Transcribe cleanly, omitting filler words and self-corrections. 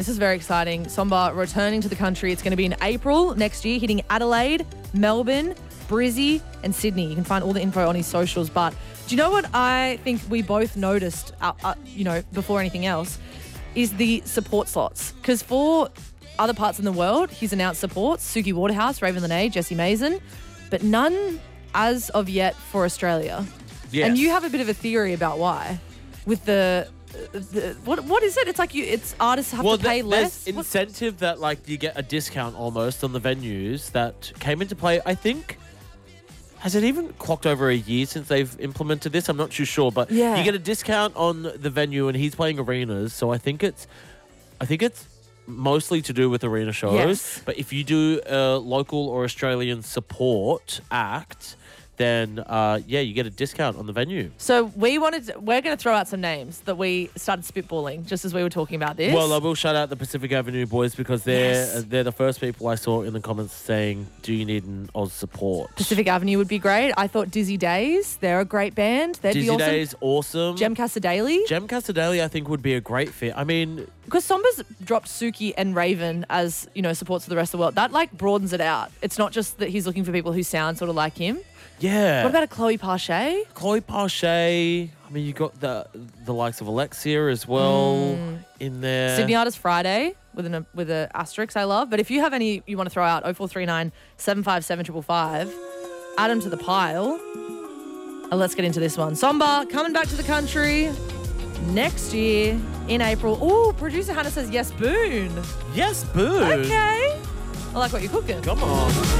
is very exciting. Somba returning to the country. It's going to be in April next year, hitting Adelaide, Melbourne, Brizzy and Sydney. You can find all the info on his socials. But do you know what I think we both noticed, before anything else, is the support slots. Because for other parts in the world, he's announced supports. Suki Waterhouse, Raven Lene, Jessie Mason, but none as of yet for Australia. Yes. And you have a bit of a theory about why. With what is it? It's like it's artists have to pay less. There's incentive that like you get a discount almost on the venues that came into play. I think, has it even clocked over a year since they've implemented this? I'm not too sure, but Yeah. you get a discount on the venue, and he's playing arenas. So I think it's mostly to do with arena shows. Yes. But if you do a local or Australian support act, then you get a discount on the venue. So we're going to throw out some names that we started spitballing just as we were talking about this. Well, I will shout out the Pacific Avenue boys because they're the first people I saw in the comments saying, "Do you need an Oz support?" Pacific Avenue would be great. I thought Dizzy Days, they're a great band. They'd be Dizzy awesome. Days, awesome. Jem Casadaley. Jem Casadaley, I think, would be a great fit. I mean, Because Somba's dropped Suki and Raven as, supports for the rest of the world. That like broadens it out. It's not just that he's looking for people who sound sort of like him. yeah. What about a Chloe Parche? Chloe Parche? I mean, you got the likes of Alexia as well in there. Sydney Artist Friday with an asterisk I love. But if you have any you want to throw out, 0439 757 555, add them to the pile. And let's get into this one. Somba coming back to the country next year in April. Oh, producer Hannah says yes, Boone. Yes, Boone. Okay. I like what you're cooking. Come on.